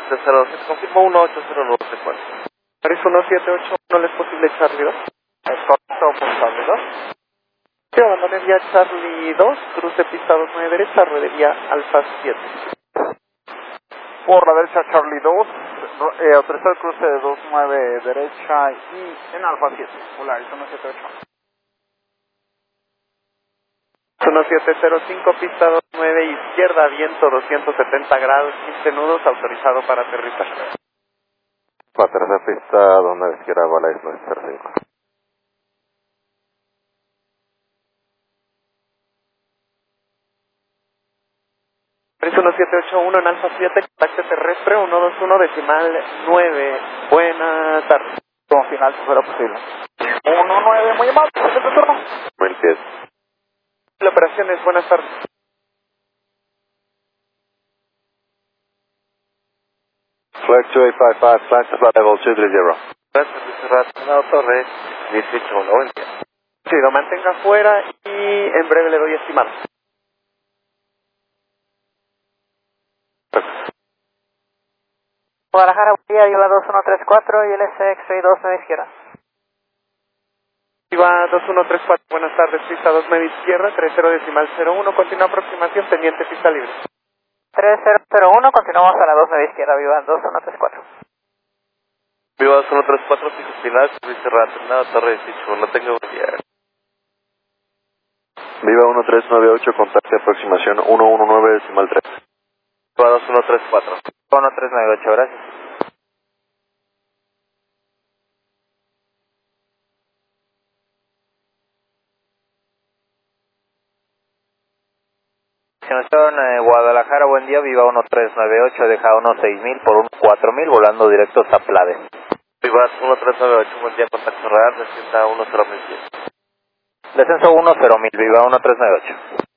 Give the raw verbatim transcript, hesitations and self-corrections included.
siete cero dos, confirmo uno ocho cero nueve cuatro. Paris uno siete ocho uno, ¿le es posible Charlie dos? Es correcto, portable dos. Sí, abandone vía Charlie dos, cruce pista dos nueve derecha, ruede vía Alfa siete. Por la derecha Charlie dos, eh, autorizado el cruce de dos nueve derecha y en Alfa siete, Polaris uno siete ocho. uno siete cero cinco, pista dos nueve izquierda, viento doscientos setenta grados, quince nudos, autorizado para aterrizar. La tercera pista, dos nueve izquierda, Polaris nueve cero cinco. Paris uno siete ocho uno en Alfa siete, contacto terrestre uno dos uno decimal nueve. Buenas tardes. Como final, si fuera posible. uno nueve, muy amable, ¿qué te turno? Buen pie. La operación es buenas tardes. Flight two eight five five, flight to flight level two three zero. Gracias, Luis Ratnado Torres, dieciocho uno, buen día. Sí, lo mantenga afuera y en breve le doy estimado. Guadalajara, Bolivia, Viola dos uno tres cuatro y el S X-Ray dos nueve izquierda. Viva dos uno tres cuatro, buenas tardes, pista dos nueve izquierda, tres cero decimal cero uno, continúa aproximación, pendiente pista libre. tres cero cero uno, continuamos a la dos nueve izquierda, Viva dos uno tres cuatro. Viva dos uno tres cuatro, piso final, Luis Ratnado Torres, dieciocho uno, tenga buen día. Viva uno tres nueve ocho, contacto de aproximación uno uno nueve decimal tres. Viva dos uno tres cuatro. uno tres nueve ocho, gracias. Eh, Guadalajara, buen día, Viva uno tres nueve ocho, deja uno seis mil por uno cuatro mil, volando directo a Plade. Viva uno tres nueve ocho, buen día, contacto real, descienda uno cero mil diez. Descenso uno cero mil, Viva uno tres nueve ocho.